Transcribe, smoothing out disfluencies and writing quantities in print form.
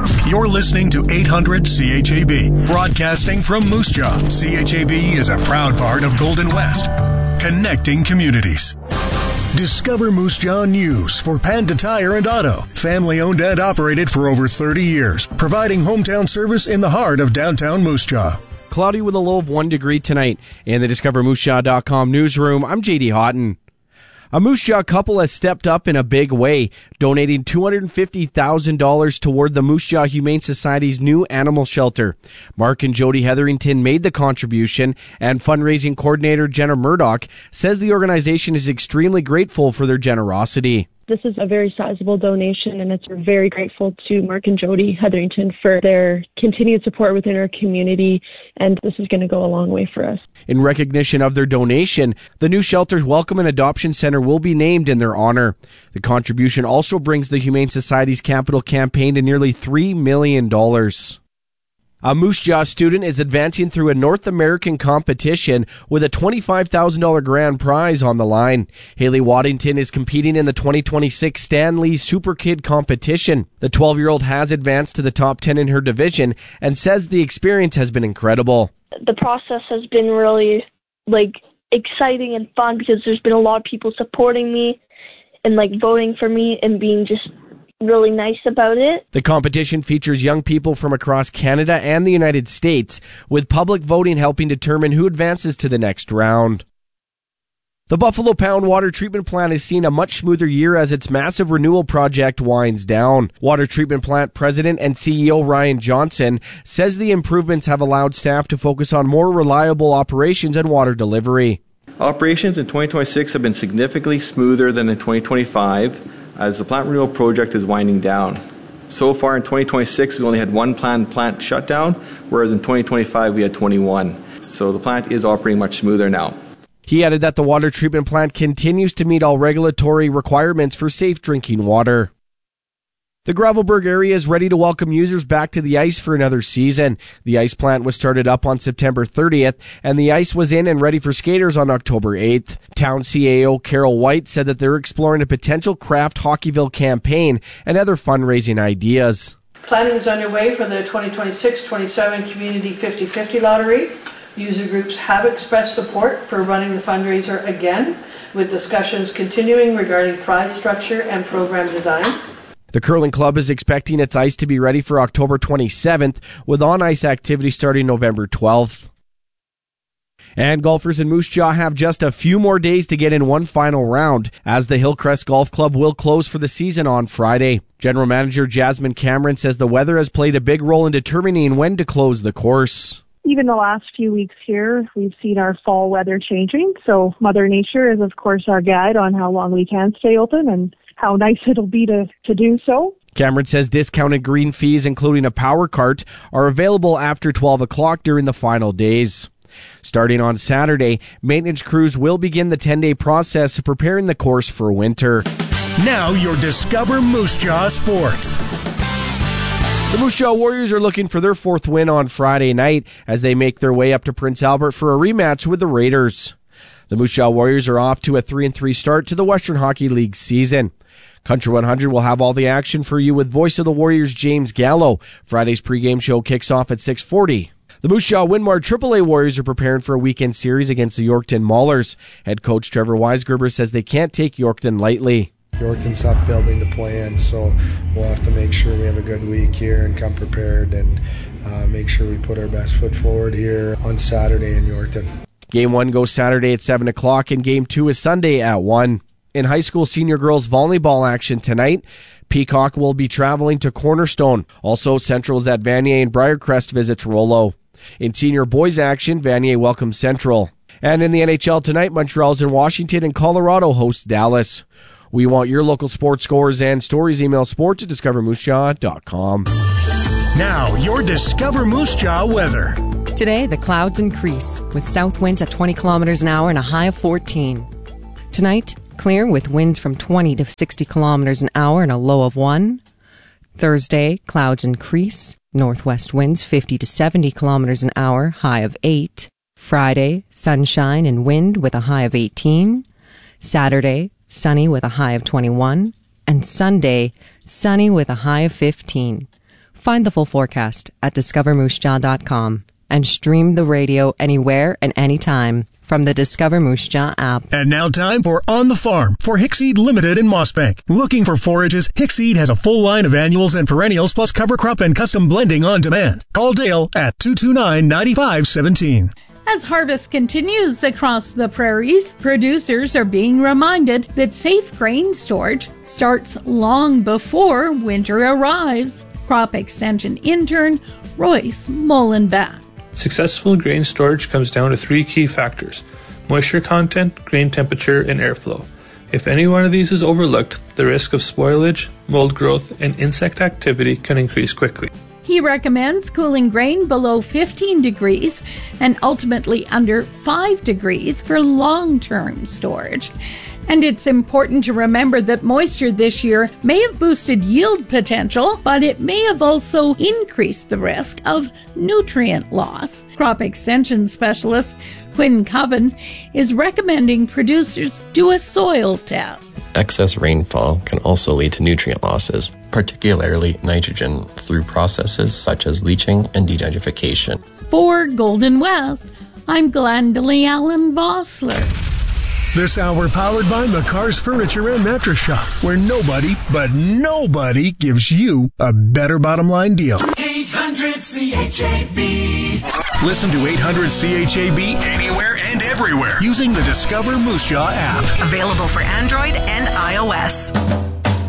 You're listening to 800 CHAB, broadcasting from Moose Jaw. CHAB is a proud part of Golden West, connecting communities. Discover Moose Jaw News for Panda Tire and Auto. Family owned and operated for over 30 years, providing hometown service in the heart of downtown Moose Jaw. Cloudy with a low of 1 degree tonight. In the DiscoverMooseJaw.com newsroom, I'm JD Houghton. A Moose Jaw couple has stepped up in a big way, donating $250,000 toward the Moose Jaw Humane Society's new animal shelter. Mark and Jody Hetherington made the contribution, and fundraising coordinator Jenna Murdoch says the organization is extremely grateful for their generosity. This is a very sizable donation, and we're very grateful to Mark and Jody Hetherington for their continued support within our community, and this is going to go a long way for us. In recognition of their donation, the new shelter's Welcome and Adoption Center will be named in their honor. The contribution also brings the Humane Society's capital campaign to nearly $3 million. A Moose Jaw student is advancing through a North American competition with a $25,000 grand prize on the line. Haley Waddington is competing in the 2026 Stan Lee Super Kid competition. The 12-year-old has advanced to the top 10 in her division and says the experience has been incredible. The process has been really, exciting and fun because there's been a lot of people supporting me and, voting for me and being just really nice about it. The competition features young people from across Canada and the United States, with public voting helping determine who advances to the next round. The Buffalo Pound Water Treatment Plant has seen a much smoother year as its massive renewal project winds down. Water Treatment Plant President and CEO Ryan Johnson says the improvements have allowed staff to focus on more reliable operations and water delivery. Operations in 2026 have been significantly smoother than in 2025 as the plant renewal project is winding down. So far in 2026, we only had one planned plant shutdown, whereas in 2025 we had 21. So the plant is operating much smoother now. He added that the water treatment plant continues to meet all regulatory requirements for safe drinking water. The Gravelbourg area is ready to welcome users back to the ice for another season. The ice plant was started up on September 30th, and the ice was in and ready for skaters on October 8th. Town CAO Carol White said that they're exploring a potential Craft Hockeyville campaign and other fundraising ideas. Planning is underway for the 2026-27 Community 50/50 Lottery. User groups have expressed support for running the fundraiser again, with discussions continuing regarding prize structure and program design. The Curling Club is expecting its ice to be ready for October 27th, with on-ice activity starting November 12th. And golfers in Moose Jaw have just a few more days to get in one final round, as the Hillcrest Golf Club will close for the season on Friday. General Manager Jasmine Cameron says the weather has played a big role in determining when to close the course. Even the last few weeks here, we've seen our fall weather changing, so Mother Nature is, of course, our guide on how long we can stay open and how nice it'll be to do so. Cameron says discounted green fees, including a power cart, are available after 12 o'clock during the final days. Starting on Saturday, maintenance crews will begin the 10-day process of preparing the course for winter. Now your Discover Moose Jaw Sports. The Moose Jaw Warriors are looking for their fourth win on Friday night as they make their way up to Prince Albert for a rematch with the Raiders. The Moose Jaw Warriors are off to a 3-3 start to the Western Hockey League season. Country 100 will have all the action for you with Voice of the Warriors James Gallo. Friday's pregame show kicks off at 6:40. The Moose Jaw Winmar AAA Warriors are preparing for a weekend series against the Yorkton Maulers. Head coach Trevor Weisgerber says they can't take Yorkton lightly. Yorkton's tough building to play in, so we'll have to make sure we have a good week here and come prepared and make sure we put our best foot forward here on Saturday in Yorkton. Game 1 goes Saturday at 7 o'clock and Game 2 is Sunday at 1. In high school senior girls volleyball action tonight, Peacock will be traveling to Cornerstone. Also, Central's at Vanier and Briarcrest visits Rollo. In senior boys action, Vanier welcomes Central. And in the NHL tonight, Montreal's in Washington and Colorado hosts Dallas. We want your local sports scores and stories. Email sports@discovermoosejaw.com. Now, your Discover Moose Jaw weather. Today, the clouds increase, with south winds at 20 kilometers an hour and a high of 14. Tonight, clear with winds from 20 to 60 kilometers an hour and a low of 1. Thursday, clouds increase, northwest winds 50 to 70 kilometers an hour, high of 8. Friday, sunshine and wind with a high of 18. Saturday, sunny with a high of 21. And Sunday, sunny with a high of 15. Find the full forecast at discovermoosejaw.com and stream the radio anywhere and anytime from the Discover Moose Jaw app. And now time for On the Farm for Hickseed Limited in Mossbank. Looking for forages? Hickseed has a full line of annuals and perennials plus cover crop and custom blending on demand. Call Dale at 229-9517. As harvest continues across the prairies, producers are being reminded that safe grain storage starts long before winter arrives. Crop Extension intern Royce Mullenbeck. Successful grain storage comes down to three key factors: moisture content, grain temperature, and airflow. If any one of these is overlooked, the risk of spoilage, mold growth, and insect activity can increase quickly. He recommends cooling grain below 15 degrees and ultimately under 5 degrees for long-term storage. And it's important to remember that moisture this year may have boosted yield potential, but it may have also increased the risk of nutrient loss. Crop Extension Specialist Quinn Coven is recommending producers do a soil test. Excess rainfall can also lead to nutrient losses, particularly nitrogen, through processes such as leaching and denitrification. For Golden West, I'm Glendalee Allen Vossler. This hour powered by McCarr's Furniture and Mattress Shop, where nobody, but nobody, gives you a better bottom line deal. 800-CHAB. Listen to 800-CHAB anywhere and everywhere using the Discover Moose Jaw app. Available for Android and iOS.